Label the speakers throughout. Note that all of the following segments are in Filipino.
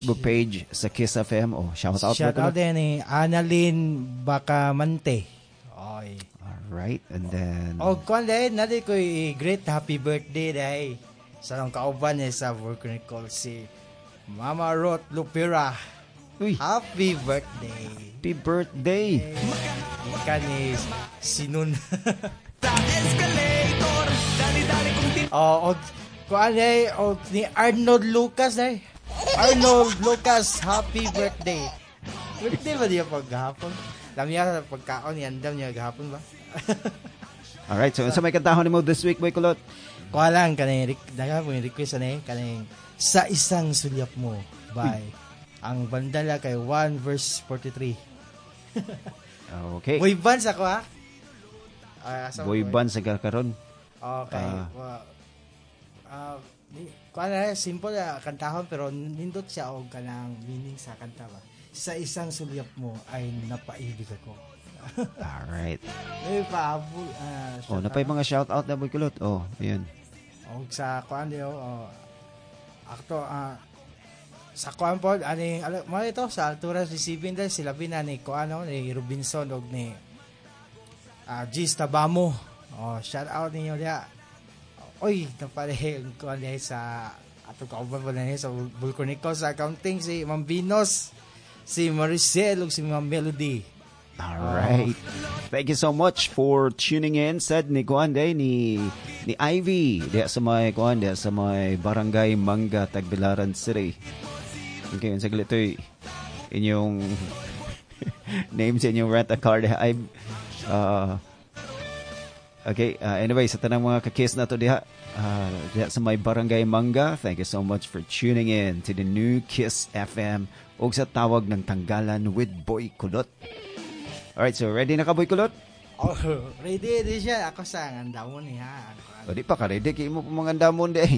Speaker 1: Facebook page sa Kiss FM. Oh, shout out.
Speaker 2: Shout out din ni Annalyn Bacamante. Oy.
Speaker 1: Alright, and then...
Speaker 2: Kung dahil, natin ko great happy birthday dahil sa nang kauban niya sa worker call si Mama Ruth Lupira.
Speaker 1: Uy.
Speaker 2: Happy birthday.
Speaker 1: Happy birthday.
Speaker 2: Ikan ni Sinun. Kung ni Arnold Lucas dahil. Arnold Lucas, happy birthday. Birthday ba niya paghapon? Alam niya pagkaon, yandam niya paghapon ba?
Speaker 1: Alright, so may kantahon mo this week, Boy Kulot?
Speaker 2: Kuha lang, kanang request na kanang Sa Isang Sulyap Mo by ang bandala kay 1 verse 43.
Speaker 1: Okay.
Speaker 2: Boy bands ako ha?
Speaker 1: Boy bands sa karon.
Speaker 2: Okay. Kuha na, simple kantahon pero nindot siya o kanang meaning sa kanta ba? Sa isang sulyap mo ay napaibig ako.
Speaker 1: Alright.
Speaker 2: May paabol.
Speaker 1: Napay mga shout out na, Boy Kulot. Ayun.
Speaker 2: Sa kuan diyo, akto, sa kuan po, mo ito, sa altura receiving dahil sila ni kuan, ni Robinson o ni Gis Tabamo. Shout out ninyo diya. Oy, napalihing kuan diya sa atong kauban pa na sa Vulcanico sa accounting si Ma'am Venus, si Maricel ug si Ma'am Melody.
Speaker 1: Alright. Thank you so much for tuning in. Said ni kuan day ni Ivy diya sa may kuan diya sa may Barangay Manga, Tagbilaran City. Okay, sa glito inyong name sa inyong rent a car diya. Okay, anyway, sa tanang mga kakis na to diha sa may Barangay Manga, thank you so much for tuning in to the new Kiss FM o sa tawag ng Tanggalan with Boy Kulot. Alright, so ready na ka, Boy Kulot?
Speaker 2: Ready siya. Ako sa ngandamon niya.
Speaker 1: Di pa ka ready, kayo mo pa mga ngandamon di.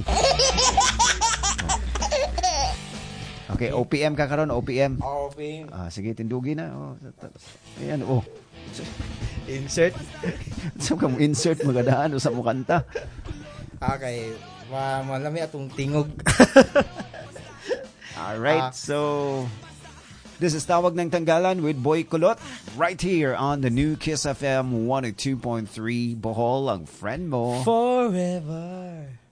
Speaker 1: Okay, OPM ka karon, OPM.
Speaker 2: OPM.
Speaker 1: Sige, tindugi na. Ayan,
Speaker 2: Insert.
Speaker 1: So, kung insert magadaan o sa mukanta.
Speaker 2: Okay. Malami atong tingog.
Speaker 1: Alright, so this is Tawag ng Tanggalan with Boy Kulot right here on the new Kiss FM 102.3 Bohol, ang friend mo
Speaker 2: forever.